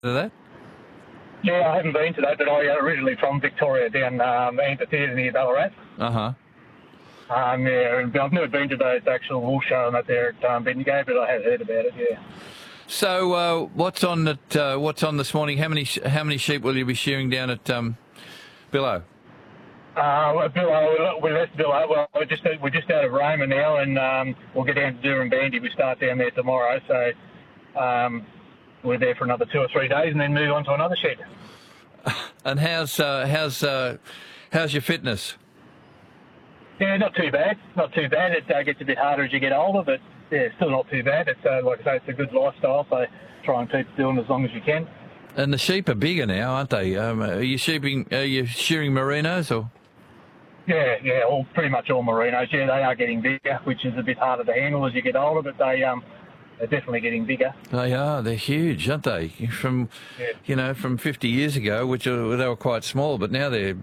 that? Yeah, I haven't been to that, but I originally from Victoria down amphitheatre near Ballarat. Uh-huh. Yeah, and I've never been to the actual wool show and up there at Bendigo, but I have heard about it. Yeah. So what's on this morning? How many sheep will you be shearing down at Billow? Billow, we left Billow. Well, we're just out of Roma now, and we'll get down to Doornbandi. We start down there tomorrow, so we're there for another 2 or 3 days, and then move on to another shed. And how's your fitness? Yeah, not too bad. Not too bad. It gets a bit harder as you get older, but yeah, still not too bad. It's like I say, it's a good lifestyle, so try and keep doing as long as you can. And the sheep are bigger now, aren't they? Are you shearing merinos or? Yeah, pretty much all merinos. Yeah, they are getting bigger, which is a bit harder to handle as you get older, but they're definitely getting bigger. They are. They're huge, aren't they? From 50 years ago, which they were quite small, but now they're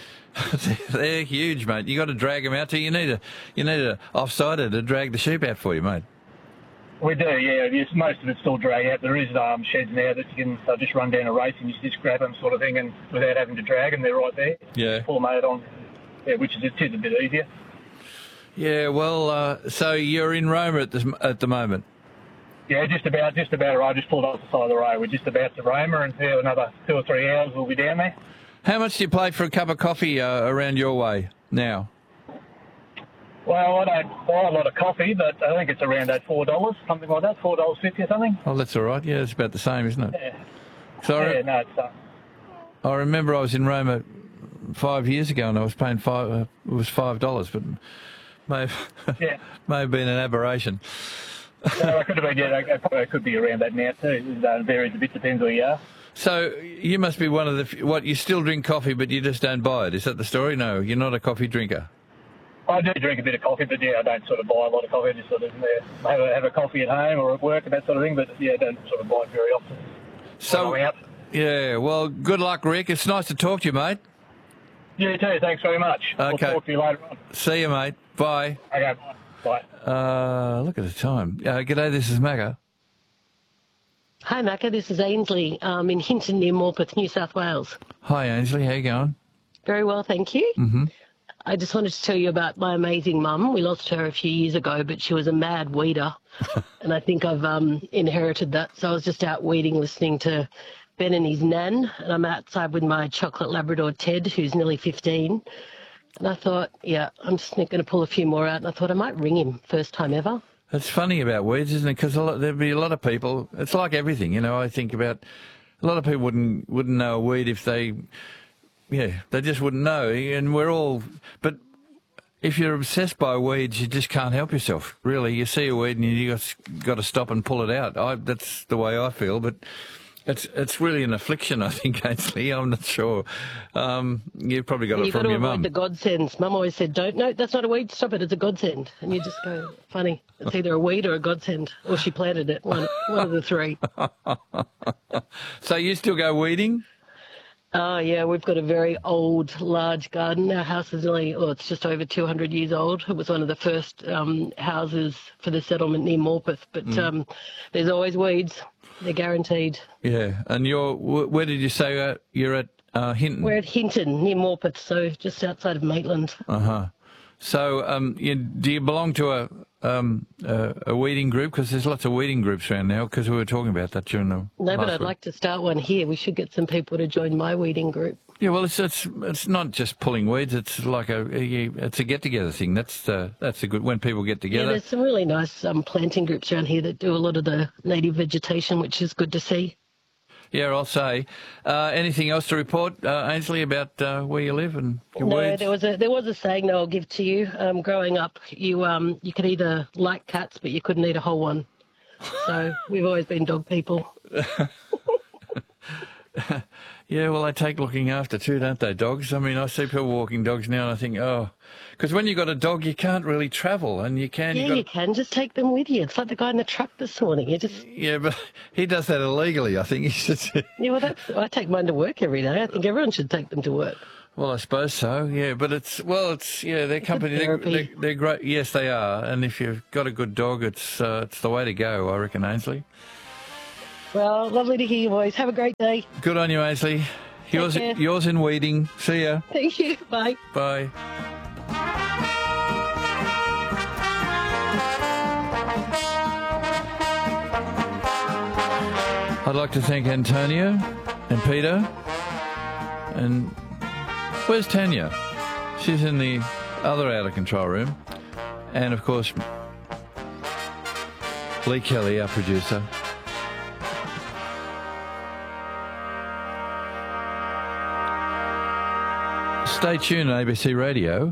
huge, mate. You got to drag them out. You need a offsider to drag the sheep out for you, mate. We do, yeah. Most of it's still drag out. There is sheds now that you can just run down a race and you just grab them, sort of thing, and without having to drag them, they're right there. Yeah. Pull them out on, which is a bit easier. Yeah. Well, so you're in Roma at the moment. Yeah, just about right. I just pulled off the side of the road. We're just about to Roma, and another 2 or 3 hours we'll be down there. How much do you pay for a cup of coffee around your way now? Well, I don't buy a lot of coffee, but I think it's around that $4, something like that, $4.50 or something. Oh, that's all right. Yeah, it's about the same, isn't it? Yeah. So it's... I remember I was in Roma 5 years ago, and I was paying it was $5, but may have been an aberration. No, it could have been. Yeah, it could be around that now too. It varies a bit, depends where you are. So you must be one of the you still drink coffee, but you just don't buy it. Is that the story? No, you're not a coffee drinker. I do drink a bit of coffee, but yeah, I don't sort of buy a lot of coffee. I just sort of have a coffee at home or at work and that sort of thing. But yeah, I don't sort of buy it very often. So yeah, well, good luck, Rick. It's nice to talk to you, mate. You too. Thanks very much. Okay. I'll talk to you later on. See you, mate. Bye. Okay. Bye. Look at the time. G'day, this is Macca. Hi, Macca. This is Ainsley in Hinton near Morpeth, New South Wales. Hi, Ainsley. How you going? Very well, thank you. Mm-hmm. I just wanted to tell you about my amazing mum. We lost her a few years ago, but she was a mad weeder, and I think I've inherited that. So I was just out weeding, listening to Ben and his nan, and I'm outside with my chocolate Labrador Ted, who's nearly 15. And I thought, yeah, I'm just going to pull a few more out, and I thought I might ring him, first time ever. It's funny about weeds, isn't it? Because there'd be a lot of people. It's like everything, I think about a lot of people wouldn't know a weed if they just wouldn't know. And we're all, but if you're obsessed by weeds, you just can't help yourself. Really, you see a weed and you got to stop and pull it out. That's the way I feel, but. It's really an affliction, I think, Ainsley. I'm not sure. You've probably got it from your mum. You've got to avoid the godsends. Mum always said, no, that's not a weed, stop it, it's a godsend. And you just go, funny, it's either a weed or a godsend. Or she planted it, one of the three. So you still go weeding? Oh, yeah, we've got a very old, large garden. Our house is it's just over 200 years old. It was one of the first houses for the settlement near Morpeth. But there's always weeds. They're guaranteed. Yeah, and where did you say you're at Hinton? We're at Hinton, near Morpeth, so just outside of Maitland. Uh-huh. So do you belong to a weeding group? Because there's lots of weeding groups around now, because we were talking about that during the No, but I'd week. like to start one here. We should get some people to join my weeding group. Yeah, well, it's not just pulling weeds. It's like it's a get-together thing. That's a good, when people get together. Yeah, there's some really nice planting groups around here that do a lot of the native vegetation, which is good to see. Yeah, I'll say. Anything else to report, Ainsley, about where you live and your weeds? There was a saying that I'll give to you. Growing up, you could either like cats, but you couldn't eat a whole one. So we've always been dog people. Yeah, well, they take looking after too, don't they, dogs? I mean, I see people walking dogs now and I think, because when you've got a dog, you can't really travel, and you can. Yeah, you can. Just take them with you. It's like the guy in the truck this morning. Yeah, but he does that illegally, I think. Yeah, well, I take mine to work every day. I think everyone should take them to work. Well, I suppose so, yeah. But their company, they're great. Yes, they are. And if you've got a good dog, it's the way to go, I reckon, Ainsley. Well, lovely to hear your voice. Have a great day. Good on you, Ainsley. Yours in Weeding. See ya. Thank you. Bye. Bye. I'd like to thank Antonio and Peter. And where's Tanya? She's in the other out of control room. And of course, Lee Kelly, our producer. Stay tuned on ABC Radio.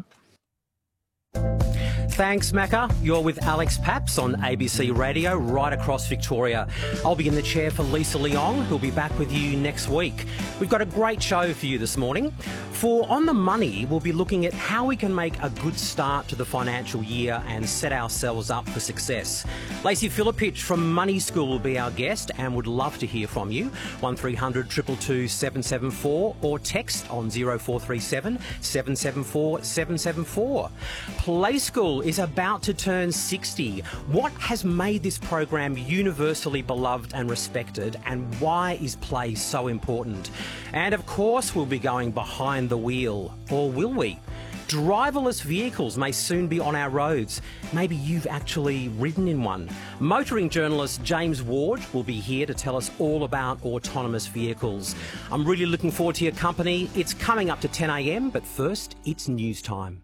Thanks, Macca. You're with Alex Paps on ABC Radio right across Victoria. I'll be in the chair for Lisa Leong, who'll be back with you next week. We've got a great show for you this morning. For On the Money, we'll be looking at how we can make a good start to the financial year and set ourselves up for success. Lacey Philippich from Money School will be our guest and would love to hear from you. 1300 222 774 or text on 0437 774 774. Play School is about to turn 60. What has made this program universally beloved and respected, and why is play so important? And of course, we'll be going behind the wheel. Or will we? Driverless vehicles may soon be on our roads. Maybe you've actually ridden in one. Motoring journalist James Ward will be here to tell us all about autonomous vehicles. I'm really looking forward to your company. It's coming up to 10 a.m, but first, it's news time.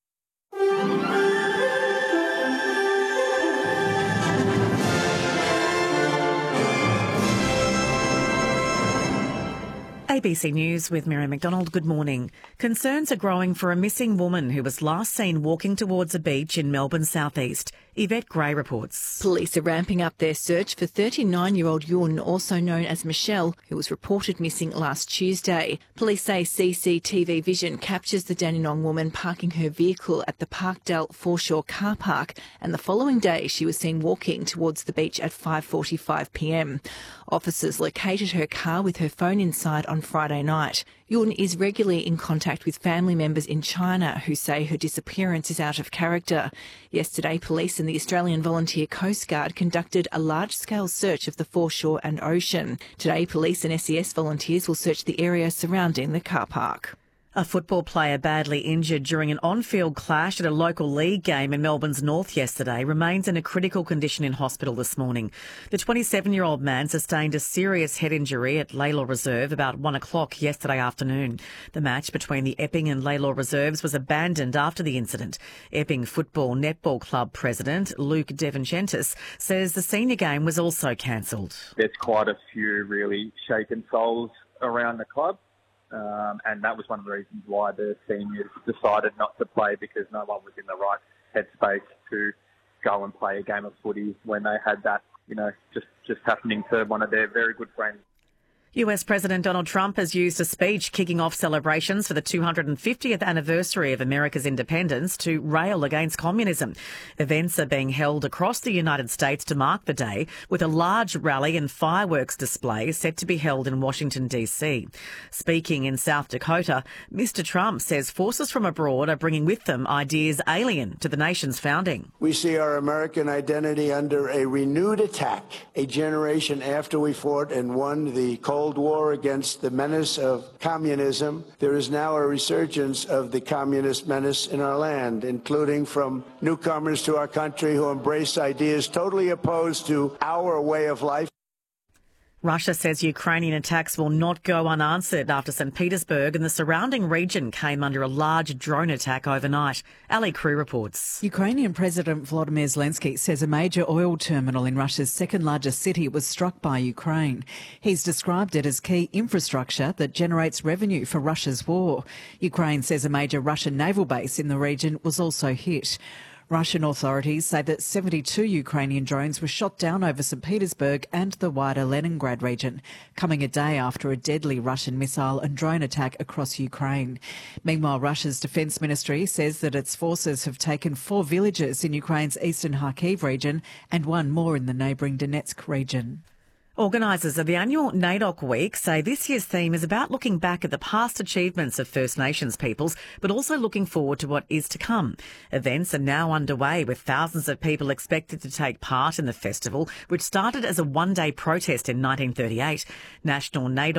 ABC News with Miriam McDonald. Good morning. Concerns are growing for a missing woman who was last seen walking towards a beach in Melbourne's southeast. Yvette Gray reports. Police are ramping up their search for 39-year-old Yun, also known as Michelle, who was reported missing last Tuesday. Police say CCTV vision captures the Dandenong woman parking her vehicle at the Parkdale Foreshore car park, and the following day she was seen walking towards the beach at 5:45 p.m. Officers located her car with her phone inside on Friday night. Yun is regularly in contact with family members in China who say her disappearance is out of character. Yesterday, police and the Australian Volunteer Coast Guard conducted a large-scale search of the foreshore and ocean. Today, police and SES volunteers will search the area surrounding the car park. A football player badly injured during an on-field clash at a local league game in Melbourne's north yesterday remains in a critical condition in hospital this morning. The 27-year-old man sustained a serious head injury at Lalor Reserve about 1 o'clock yesterday afternoon. The match between the Epping and Lalor Reserves was abandoned after the incident. Epping Football Netball Club president Luke Devinchentis says the senior game was also cancelled. There's quite a few really shaken souls around the club. And that was one of the reasons why the seniors decided not to play, because no one was in the right headspace to go and play a game of footy when they had that, just happening to one of their very good friends. US President Donald Trump has used a speech kicking off celebrations for the 250th anniversary of America's independence to rail against communism. Events are being held across the United States to mark the day, with a large rally and fireworks display set to be held in Washington, D.C. Speaking in South Dakota, Mr. Trump says forces from abroad are bringing with them ideas alien to the nation's founding. We see our American identity under a renewed attack, a generation after we fought and won the Cold War against the menace of communism. There is now a resurgence of the communist menace in our land, including from newcomers to our country who embrace ideas totally opposed to our way of life. Russia says Ukrainian attacks will not go unanswered after St. Petersburg and the surrounding region came under a large drone attack overnight. Ali Crew reports. Ukrainian President Volodymyr Zelensky says a major oil terminal in Russia's second largest city was struck by Ukraine. He's described it as key infrastructure that generates revenue for Russia's war. Ukraine says a major Russian naval base in the region was also hit. Russian authorities say that 72 Ukrainian drones were shot down over St. Petersburg and the wider Leningrad region, coming a day after a deadly Russian missile and drone attack across Ukraine. Meanwhile, Russia's defence ministry says that its forces have taken 4 villages in Ukraine's eastern Kharkiv region and 1 more in the neighbouring Donetsk region. Organisers of the annual NAIDOC Week say this year's theme is about looking back at the past achievements of First Nations peoples, but also looking forward to what is to come. Events are now underway with thousands of people expected to take part in the festival, which started as a one-day protest in 1938. National NAIDOC